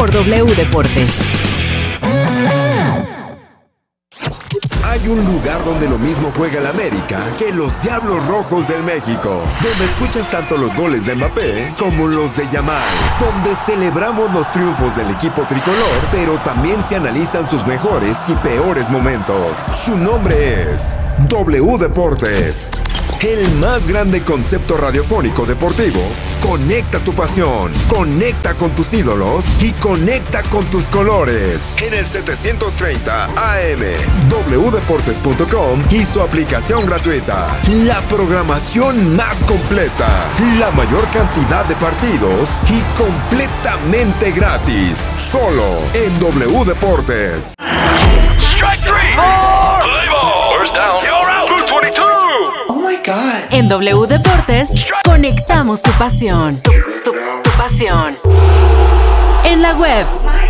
por W Deportes. Hay un lugar donde lo mismo juega el América que los Diablos Rojos del México, donde escuchas tanto los goles de Mbappé como los de Yamal, donde celebramos los triunfos del equipo tricolor, pero también se analizan sus mejores y peores momentos. Su nombre es W Deportes, el más grande concepto radiofónico deportivo. Conecta tu pasión, conecta con tus ídolos y conecta con tus colores. En el 730 AM, wdeportes.com y su aplicación gratuita. La programación más completa, la mayor cantidad de partidos y completamente gratis. Solo en W Deportes. Strike three. Play ball. First down. You're out. 222. Oh my God. En W Deportes, conectamos tu pasión. Tu pasión. En la web.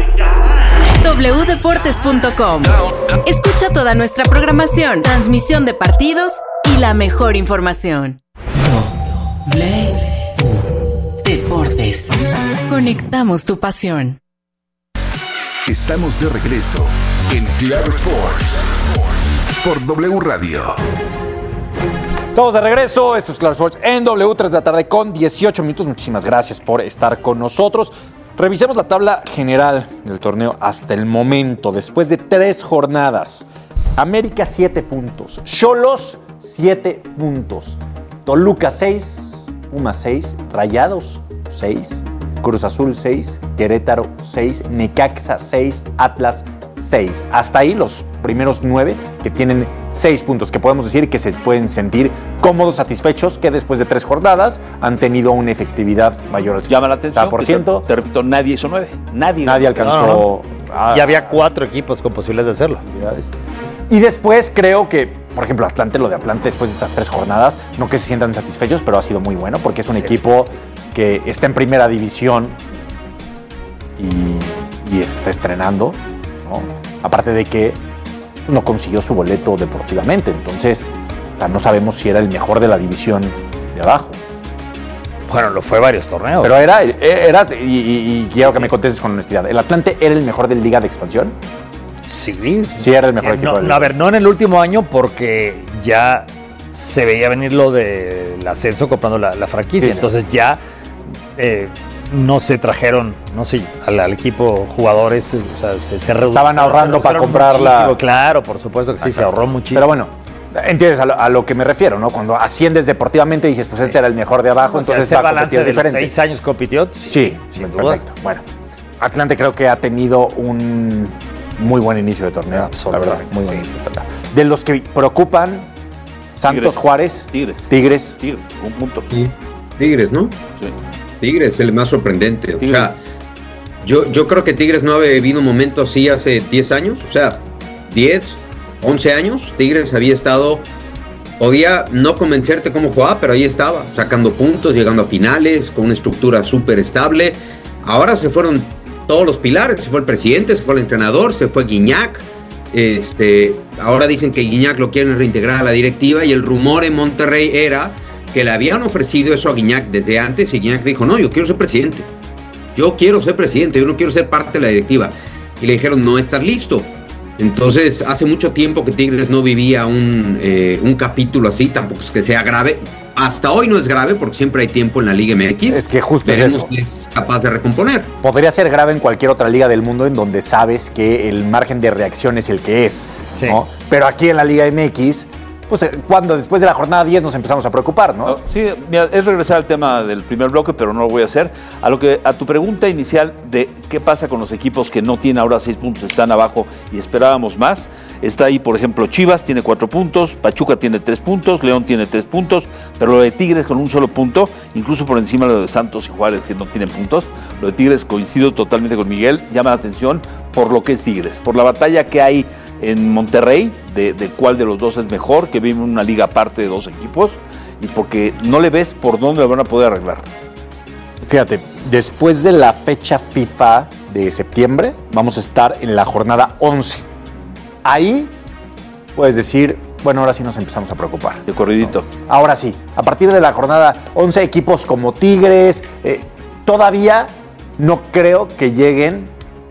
wdeportes.com. Escucha toda nuestra programación, transmisión de partidos y la mejor información. W Deportes. Conectamos tu pasión. Estamos de regreso en Claro Sports por W Radio. Estamos de regreso, esto es Claro Sports en W, 3 de la tarde con 18 minutos. Muchísimas gracias por estar con nosotros. Revisemos la tabla general del torneo hasta el momento. Después de 3 jornadas, América 7 puntos, Xolos 7 puntos, Toluca 6, Pumas 6, Rayados 6, Cruz Azul 6, Querétaro 6, Necaxa 6, Atlas 6. Hasta ahí los primeros 9 que tienen 6 puntos, que podemos decir que se pueden sentir cómodos, satisfechos, que después de 3 jornadas han tenido una efectividad mayor al 50%. Llama la atención. Te repito, nadie hizo 9. Nadie alcanzó. Y había 4 equipos con posibilidades de hacerlo. Y después creo que, por ejemplo, Atlante, lo de Atlante después de estas 3 jornadas, no que se sientan satisfechos, pero ha sido muy bueno porque es un equipo que está en primera división y se está estrenando, ¿no? Aparte de que no consiguió su boleto deportivamente, entonces no sabemos si era el mejor de la división de abajo. Bueno, lo fue varios torneos. Pero era y quiero que me contestes con honestidad, ¿el Atlante era el mejor de Liga de Expansión? Sí. Sí, era el mejor equipo. A ver, no en el último año porque ya se veía venir lo del ascenso comprando la franquicia. Sí, entonces ya no se trajeron, al equipo jugadores, o sea, se estaban ahorrando para comprarla. Claro, por supuesto que sí, se ahorró muchísimo. Pero bueno, entiendes a lo que me refiero, ¿no? Cuando asciendes deportivamente dices, pues este era el mejor de abajo, entonces ese balance de los 6 años compitió. Sí, perfecto. Bueno, Atlante creo que ha tenido un muy buen inicio de torneo, la verdad, muy buen inicio de torneo. De los que preocupan, Santos, Juárez, Tigres, un punto. Sí. Tigres, ¿no? Sí. Tigres es el más sorprendente. Tigres. O sea, yo creo que Tigres no había vivido un momento así hace 10 años. O sea, 10, 11 años. Tigres había estado... Podía no convencerte cómo jugaba, pero ahí estaba, sacando puntos, llegando a finales, con una estructura súper estable. Ahora se fueron todos los pilares. Se fue el presidente, se fue el entrenador, se fue Guiñac. Ahora dicen que Guiñac lo quieren reintegrar a la directiva y el rumor en Monterrey era que le habían ofrecido eso a Guiñac desde antes y Guiñac dijo, no, yo quiero ser presidente, yo no quiero ser parte de la directiva. Y le dijeron, no estás listo. Entonces, hace mucho tiempo que Tigres no vivía un capítulo así, tampoco es que sea grave. Hasta hoy no es grave porque siempre hay tiempo en la Liga MX. Es que justo veremos es eso. si es capaz de recomponer. Podría ser grave en cualquier otra liga del mundo en donde sabes que el margen de reacción es el que es, sí, ¿no? Pero aquí en la Liga MX, pues cuando después de la jornada 10 nos empezamos a preocupar, ¿no? Sí, mira, es regresar al tema del primer bloque, pero no lo voy a hacer. A tu pregunta inicial de qué pasa con los equipos que no tienen ahora 6 puntos, están abajo y esperábamos más. Está ahí, por ejemplo, Chivas tiene 4 puntos, Pachuca tiene 3 puntos, León tiene 3 puntos, pero lo de Tigres con un solo punto, incluso por encima de lo de Santos y Juárez que no tienen puntos. Lo de Tigres, coincido totalmente con Miguel, llama la atención por lo que es Tigres, por la batalla que hay en Monterrey, de cuál de los dos es mejor, que vive en una liga aparte de 2 equipos, y porque no le ves por dónde lo van a poder arreglar. Fíjate, después de la fecha FIFA de septiembre, vamos a estar en la jornada 11. Ahí puedes decir, bueno, ahora sí nos empezamos a preocupar. De corridito. ¿No? Ahora sí, a partir de la jornada 11, equipos como Tigres, todavía no creo que lleguen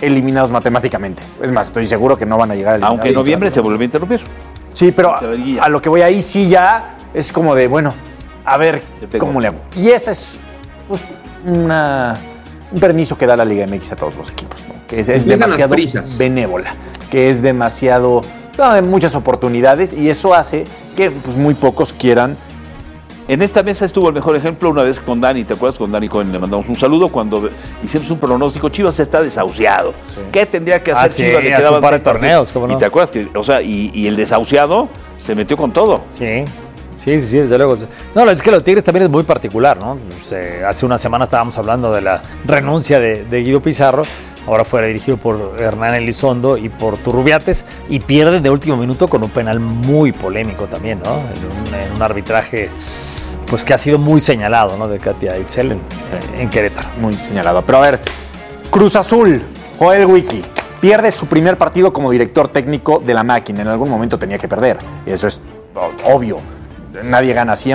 eliminados matemáticamente. Es más, estoy seguro que no van a llegar a eliminar. Aunque en noviembre se vuelve a interrumpir. Sí, pero a lo que voy ahí sí ya es como de, bueno, a ver cómo le hago. Y ese es pues, un permiso que da la Liga MX a todos los equipos, ¿no? Que es demasiado benévola, que es demasiado, de muchas oportunidades, y eso hace que pues, muy pocos quieran. En esta mesa estuvo el mejor ejemplo una vez con Dani, ¿te acuerdas? Con Dani Cohen le mandamos un saludo cuando hicimos un pronóstico. Chivas está desahuciado. Sí. ¿Qué tendría que hacer Chivas? Le quedaban un par de torneos, ¿cómo no? Y te acuerdas que, o sea, y el desahuciado se metió con todo. Sí, desde luego. No, es que lo de Tigres también es muy particular, ¿no? Hace una semana estábamos hablando de la renuncia de Guido Pizarro. Ahora fuera dirigido por Hernán Elizondo y por Turrubiates, y pierden de último minuto con un penal muy polémico también, ¿no? En un arbitraje pues que ha sido muy señalado, ¿no? De Katia Itzel en Querétaro. Muy señalado. Pero a ver, Cruz Azul, Joel Wiki, pierde su primer partido como director técnico de la máquina. En algún momento tenía que perder. Y eso es obvio. Nadie gana siempre.